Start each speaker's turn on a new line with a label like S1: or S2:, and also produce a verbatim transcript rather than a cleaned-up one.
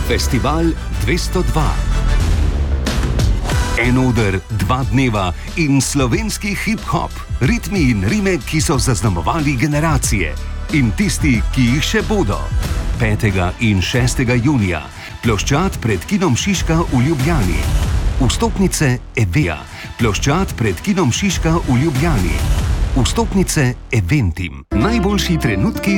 S1: Festival dvesto dva. En oder, dva dneva in slovenski hip-hop, ritmi in rime, ki so zaznamovali generacije in tisti, ki jih še bodo. petega in šestega junija, ploščad pred kinom Šiška v Ljubljani. Vstopnice Evea, ploščad pred kinom Šiška v Ljubljani. Vstopnice Eventim. Najboljši trenutki